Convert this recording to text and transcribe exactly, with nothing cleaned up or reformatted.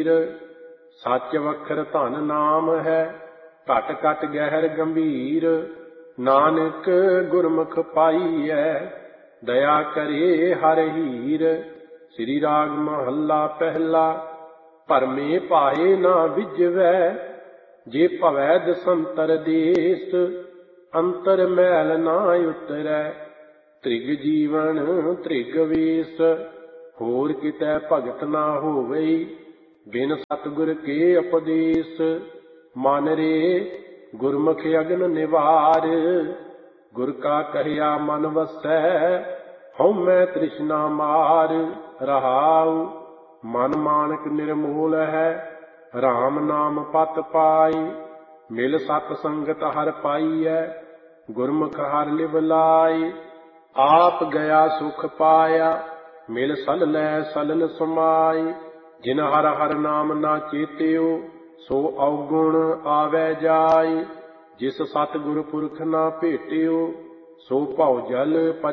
ਹੀਰ। ਸੱਚ ਵਖਰ ਧਨ ਨਾਮ ਹੈ, ਘਟ ਘਟ ਗਹਿਰ ਗੰਭੀਰ। ਨਾਨਕ ਗੁਰਮੁਖ ਪਾਈਐ, ਦਇਆ ਕਰੇ ਹਰ ਹੀਰ। ਸ੍ਰੀ ਰਾਗ ਮਹੱਲਾ ਪਹਿਲਾ। ਭਰਮੇ ਭਾਏ ਨਾ ਵਿਜਵੈ, ਜੇ ਭਵੈ ਦਸੰਤਰ ਦੇਸ। ਅੰਤਰ ਮੈਲ ਨਾ ਉਤਰੈ, ਤ੍ਰਿਗ ਜੀਵਨ ਤ੍ਰਿਗ ਵੇਸ। ਹੋਰ ਕਿਤੈ ਭਗਤ ਨਾ ਹੋਵਈ, ਬਿਨ ਸਤਿਗੁਰ ਕੇ ਉਪਦੇਸ। ਮਨ ਰੇ ਗੁਰਮੁਖ ਅਗਨ ਨਿਵਾਰ, ਗੁਰ ਕਾ ਕਹਿਆ ਮਨ ਵਸੈ। ਹਉਮੈ ਤ੍ਰਿਸ਼ਨਾ ਮਾਰ, ਰਹਾਉ ਮਨ ਮਾਨਕ ਨਿਰਮੋਲ ਹੈ। ਰਾਮ ਨਾਮ ਪਤ ਪਾਈ, ਮਿਲ ਸਤ ਸੰਗਤ ਹਰ ਪਾਈਐ। ਗੁਰਮੁਖ ਹਰ ਲਿਵ ਲਾਈ, ਆਪ ਗਿਆ ਸੁਖ ਪਾਇਆ। ਮਿਲ ਸਲਲੈ ਸਲਲ ਸਮਾਈ, ਜਿਨ ਹਰ ਹਰ ਨਾਮ ਨਾ ਚੇਤਿਓ। ਸੋ ਔਗੁਣ ਆਵੈ ਜਾਈ, ਜਿਸ ਸਤਿਗੁਰ ਪੁਰਖ ਨਾ ਭੇਟਿਓ। ਸੋ ਭਉ ਜਲ